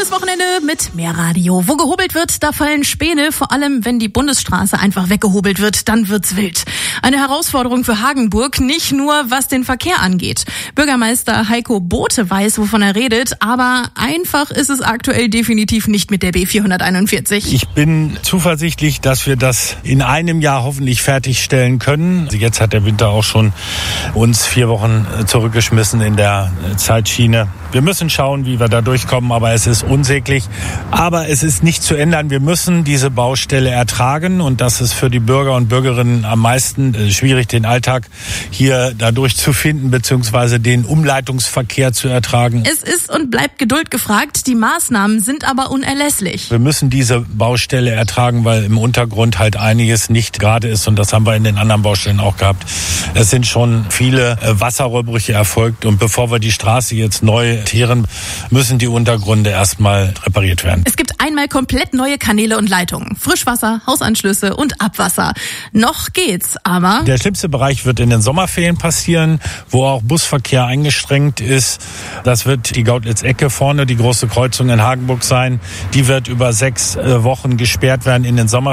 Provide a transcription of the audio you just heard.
Schönes Wochenende mit mehr Radio. Wo gehobelt wird, da fallen Späne. Vor allem, wenn die Bundesstraße einfach weggehobelt wird, dann wird's wild. Eine Herausforderung für Hagenburg, nicht nur was den Verkehr angeht. Bürgermeister Heiko Bothe weiß, wovon er redet, aber einfach ist es aktuell definitiv nicht mit der B441. Ich bin zuversichtlich, dass wir das in einem Jahr hoffentlich fertigstellen können. Jetzt hat der Winter auch schon uns 4 Wochen zurückgeschmissen in der Zeitschiene. Wir müssen schauen, wie wir da durchkommen, aber es ist unsäglich. Aber es ist nicht zu ändern. Wir müssen diese Baustelle ertragen und das ist für die Bürger und Bürgerinnen am meisten schwierig, den Alltag hier dadurch zu finden, beziehungsweise den Umleitungsverkehr zu ertragen. Es ist und bleibt Geduld gefragt. Die Maßnahmen sind aber unerlässlich. Wir müssen diese Baustelle ertragen, weil im Untergrund halt einiges nicht gerade ist und das haben wir in den anderen Baustellen auch gehabt. Es sind schon viele Wasserrollbrüche erfolgt und bevor wir die Straße jetzt neu teeren, müssen die Untergründe erstmal repariert werden. Es gibt einmal komplett neue Kanäle und Leitungen. Frischwasser, Hausanschlüsse und Abwasser. Noch geht's, aber... Der schlimmste Bereich wird in den Sommerferien passieren, wo auch Busverkehr eingeschränkt ist. Das wird die Gautlitz-Ecke vorne, die große Kreuzung in Hagenburg sein. Die wird über 6 Wochen gesperrt werden in den Sommerferien.